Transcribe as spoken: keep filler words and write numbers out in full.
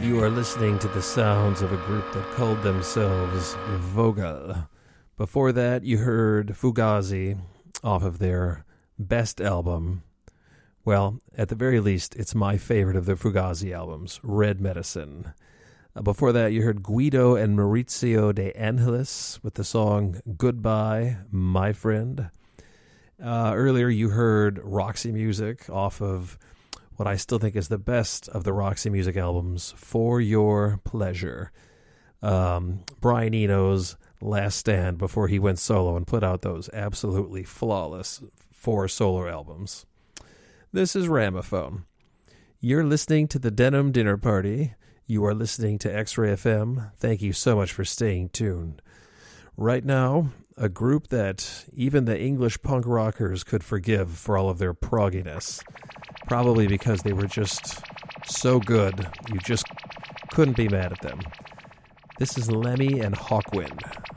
You are listening to the sounds of a group that called themselves Vogel. Before that, you heard Fugazi off of their best album. Well, at the very least, it's my favorite of the Fugazi albums, Red Medicine. Uh, before that, you heard Guido and Maurizio De Angelis with the song Goodbye, My Friend. Uh, earlier, you heard Roxy Music off of what I still think is the best of the Roxy Music albums, For Your Pleasure. Um, Brian Eno's last stand before he went solo and put out those absolutely flawless four solo albums. This is Ramaphone. You're listening to the Denim Dinner Party. You are listening to X-Ray F M. Thank you so much for staying tuned. Right now, a group that even the English punk rockers could forgive for all of their progginess. Probably because they were just so good, you just couldn't be mad at them. This is Lemmy and Hawkwind.